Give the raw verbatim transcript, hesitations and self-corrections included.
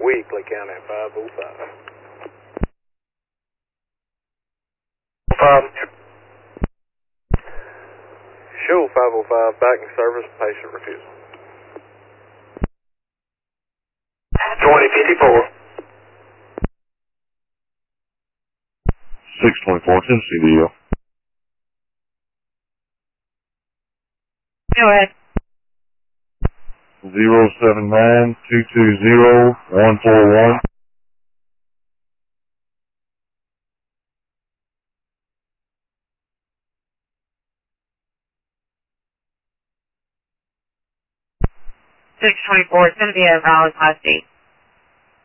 Weekly County five oh five. five. Show five oh five, backing service, patient refusal. twenty fifty-four. six twenty-four, Tennessee D L. Go ahead. zero seven nine two two zero one four one. six twenty-four, it's going to be a valid Class D.